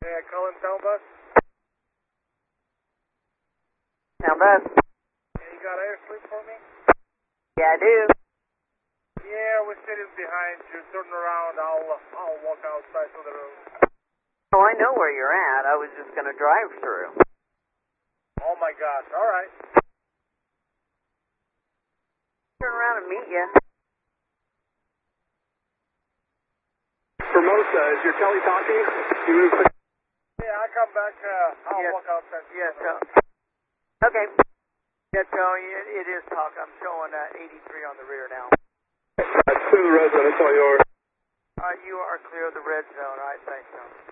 Yeah, calling town bus. Town bus. Yeah, you got air sleep for me? Yeah, I do. Yeah, we're sitting behind you. Turn around. I'll walk outside to the room. Oh, I know where you're at. I was just going to drive through. Oh my gosh. All right. Turn around and meet you. Formosa, is your Kelly talking? Yeah, I come back. I'll Yes. walk outside. Yes, okay. Yeah, Tony, it is talk. I'm showing 83 on the rear now. That's through the red zone. It's all yours. You are clear of the red zone. All right, thanks, Tony.